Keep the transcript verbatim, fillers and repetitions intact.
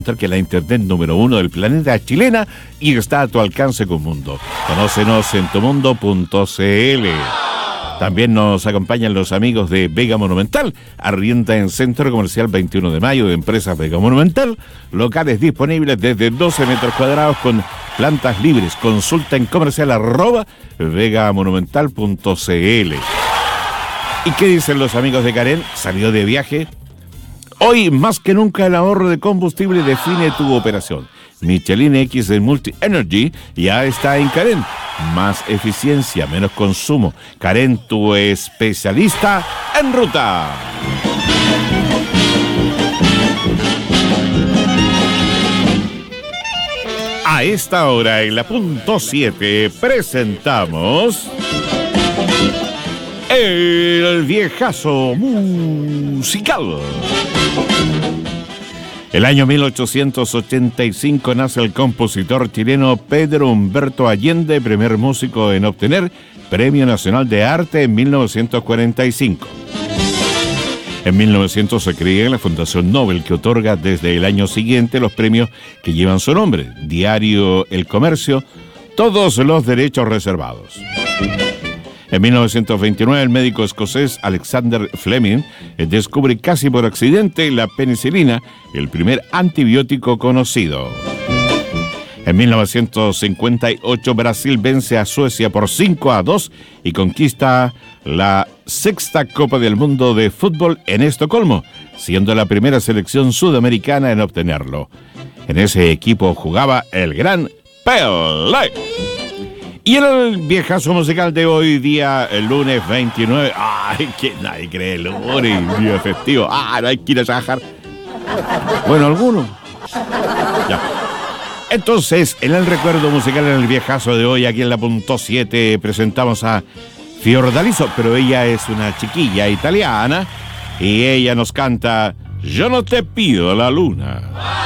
que es la internet número uno del planeta chilena y está a tu alcance con Mundo. Conócenos en tumundo punto cl. También nos acompañan los amigos de Vega Monumental. Arrienda en Centro Comercial veintiuno de mayo de Empresas Vega Monumental. Locales disponibles desde doce metros cuadrados con plantas libres. Consulta en comercial arroba vegamonumental punto cl. ¿Y qué dicen los amigos de Carén? ¿Salió de viaje? Hoy, más que nunca, el ahorro de combustible define tu operación. Michelin X de Multi Energy ya está en Carén. Más eficiencia, menos consumo. Carén, tu especialista en ruta. A esta hora, en la punto siete, presentamos el viejazo musical. El año mil ochocientos ochenta y cinco nace el compositor chileno Pedro Humberto Allende, primer músico en obtener Premio Nacional de Arte en mil novecientos cuarenta y cinco. En mil novecientos se crea la Fundación Nobel, que otorga desde el año siguiente los premios que llevan su nombre: Diario El Comercio, todos los derechos reservados. En mil novecientos veintinueve, el médico escocés Alexander Fleming descubre casi por accidente la penicilina, el primer antibiótico conocido. En mil novecientos cincuenta y ocho, Brasil vence a Suecia por cinco a dos y conquista la sexta Copa del Mundo de Fútbol en Estocolmo, siendo la primera selección sudamericana en obtenerlo. En ese equipo jugaba el gran Pelé. Y en el viejazo musical de hoy día, el lunes veintinueve, ay, que nadie cree el lunes, día festivo, ah, no hay que ir a trabajar. Bueno, algunos. Ya. Entonces, en el recuerdo musical, en el viejazo de hoy, aquí en la punto siete, presentamos a Fiordaliso, pero ella es una chiquilla italiana y ella nos canta Yo no te pido la luna.